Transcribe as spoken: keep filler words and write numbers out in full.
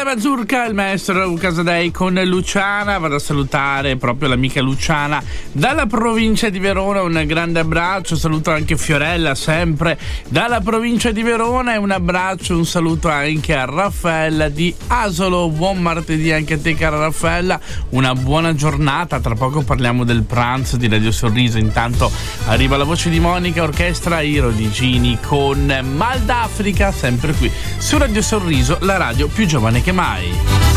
la Mazurka, il maestro Casadei con Luciana. Vado a salutare proprio l'amica Luciana dalla provincia di Verona, un grande abbraccio. Saluto anche Fiorella, sempre dalla provincia di Verona, e un abbraccio, un saluto anche a Raffaella di Asolo. Buon martedì anche a te, cara Raffaella, una buona giornata. Tra poco parliamo del pranzo di Radio Sorriso. Intanto arriva la voce di Monica, orchestra Iro di Gini con Mal d'Africa, sempre qui su Radio Sorriso, la radio più giovane che mai.